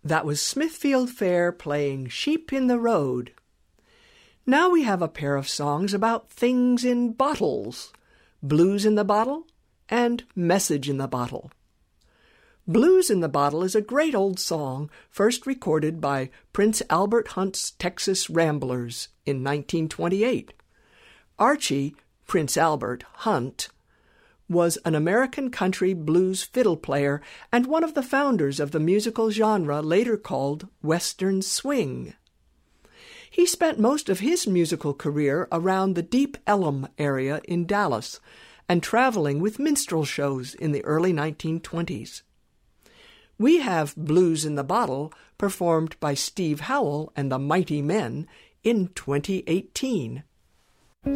That was Smithfield Fair playing Sheep in the Road. Now we have a pair of songs about things in bottles, Blues in the Bottle and Message in the Bottle. Blues in the Bottle is a great old song first recorded by Prince Albert Hunt's Texas Ramblers in 1928. Archie, Prince Albert Hunt, was an American country blues fiddle player and one of the founders of the musical genre later called Western Swing. He spent most of his musical career around the Deep Ellum area in Dallas and traveling with minstrel shows in the early 1920s. We have Blues in the Bottle performed by Steve Howell and the Mighty Men in 2018.